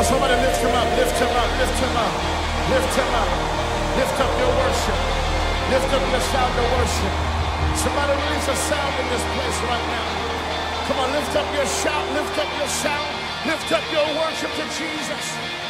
on, somebody lift him up, lift him up, lift him up, lift him up. Lift up your worship. Lift up your sound of worship. Somebody release a sound in this place right now. Come on, lift up your shout, lift up your sound, lift up your worship to Jesus.